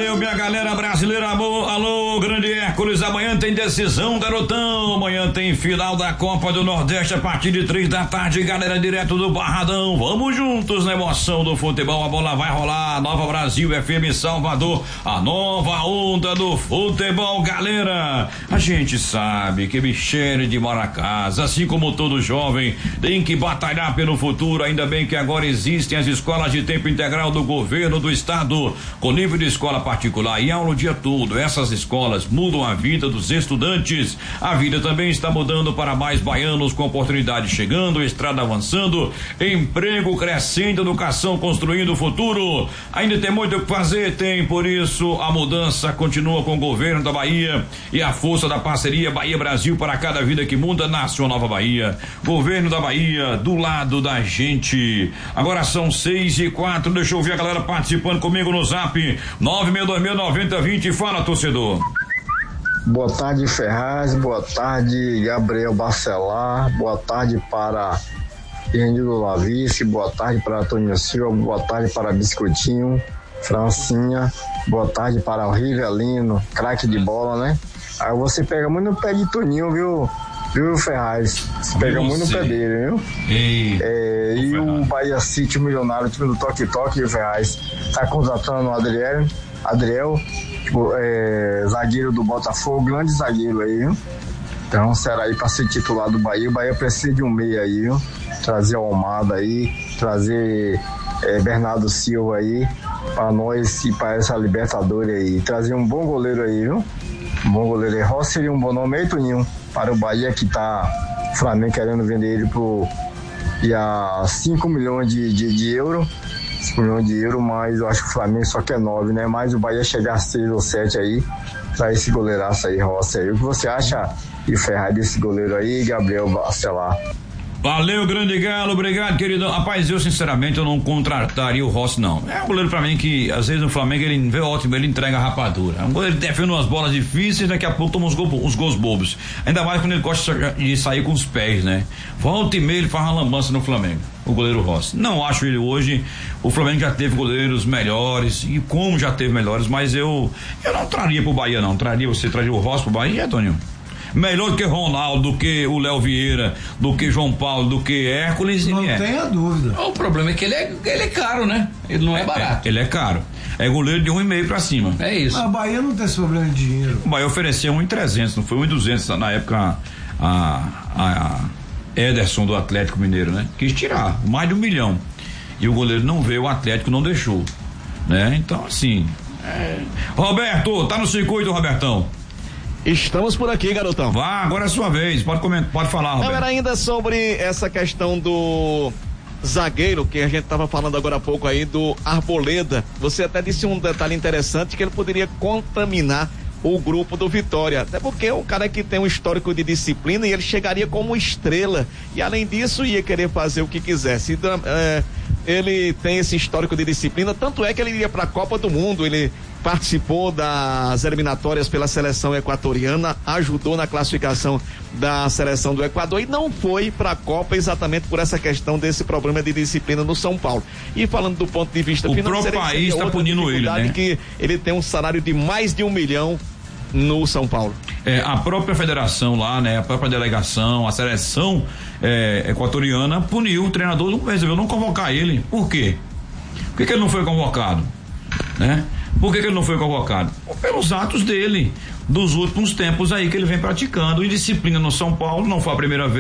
Valeu, minha galera brasileira. Alô, grande Hércules. Amanhã tem decisão, garotão. Amanhã tem final da Copa do Nordeste a partir de 3 da tarde, galera, direto do Barradão. Vamos juntos na emoção do futebol. A bola vai rolar. Nova Brasil FM Salvador. A nova onda do futebol, galera. A gente sabe que Michele de Maracás, assim como todo jovem, tem que batalhar pelo futuro. Ainda bem que agora existem as escolas de tempo integral do governo do estado, com nível de escola particular e aula o dia todo. Essas escolas mudam a vida dos estudantes. A vida também está mudando para mais baianos, com oportunidade chegando, estrada avançando, emprego crescendo, educação construindo o futuro. Ainda tem muito o que fazer, tem, por isso a mudança continua com o governo da Bahia e a força da parceria Bahia-Brasil. Para cada vida que muda, nasce uma nova Bahia. Governo da Bahia, do lado da gente. Agora são 6:04, deixa eu ouvir a galera participando comigo no zap 962609020. Fala, torcedor. Boa tarde, Ferraz. Boa tarde, Gabriel Bacelar. Boa tarde para Renildo Lavice. Boa tarde para Antônio Silva. Boa tarde para Biscoitinho, Francinha. Boa tarde para o Rivelino, craque de bola, né? Aí você pega muito no pé de Toninho, viu, Ferraz? Você pega muito no pé dele, viu? E o Bahia City, o milionário, o time do Toque-Toque, Ferraz, tá contratando o Adriel, zagueiro do Botafogo, grande zagueiro aí, viu? Então será aí para ser titular do Bahia. O Bahia precisa de um meia aí, viu? Trazer o Almada aí, trazer Bernardo Silva aí, para nós e para essa Libertadores aí. Trazer um bom goleiro aí, viu? Um bom goleiro aí. Rossi seria um bom nome aí, Toninho, para o Bahia, que tá o Flamengo querendo vender ele a 5 milhões de euros. 5 milhões de euros, mas eu acho que o Flamengo só quer 9, né? Mas o Bahia chegar a 6 ou 7 aí, pra esse goleiraço aí, Rossi aí. O que você acha de Ferraz desse goleiro aí, Gabriel Bacelar? Valeu, grande Galo, obrigado, queridão. Rapaz, eu sinceramente eu não contrataria o Rossi, não. É um goleiro pra mim que, às vezes no Flamengo ele vê ótimo, ele entrega a rapadura. É um goleiro que defende umas bolas difíceis, daqui a pouco toma uns gols bobos. Ainda mais quando ele gosta de sair com os pés, né? Volta e meia ele faz uma lambança no Flamengo, o goleiro Rossi. Não acho ele hoje, o Flamengo já teve goleiros melhores, e como já teve melhores, mas eu não traria pro Bahia, não. Você traria o Rossi pro Bahia, Antônio? Melhor do que Ronaldo, do que o Léo Vieira, do que João Paulo, do que Hércules. Não tenha dúvida. O problema é que ele é caro, né? Ele não é barato. Ele é caro. É goleiro de 1,5 pra cima. É isso. A Bahia não tem esse problema de dinheiro. O Bahia ofereceu 1,300, não foi 1,200 na época a Ederson do Atlético Mineiro, né? Quis tirar mais de 1 milhão. E o goleiro não veio, o Atlético não deixou, né? Então, assim. Roberto, tá no circuito, Robertão? Estamos por aqui, garotão. Vá, agora é a sua vez, pode falar, Roberto. Era ainda sobre essa questão do zagueiro que a gente estava falando agora há pouco aí, do Arboleda. Você até disse um detalhe interessante, que ele poderia contaminar o grupo do Vitória, até porque é um cara que tem um histórico de disciplina e ele chegaria como estrela, e além disso ia querer fazer o que quisesse. Ele tem esse histórico de disciplina, tanto é que ele iria para a Copa do Mundo, ele participou das eliminatórias pela seleção equatoriana, ajudou na classificação da seleção do Equador e não foi para a Copa exatamente por essa questão desse problema de disciplina no São Paulo. E falando do ponto de vista financeiro, o próprio país está punindo ele, né? Que ele tem um salário de mais de 1 milhão no São Paulo. A própria federação lá, né? A própria delegação, a seleção equatoriana puniu o treinador, não resolveu não convocar ele. Por quê? Por que ele não foi convocado? Né? Por que ele não foi convocado? Pelos atos dele, dos últimos tempos aí que ele vem praticando. Indisciplina no São Paulo, não foi a primeira vez.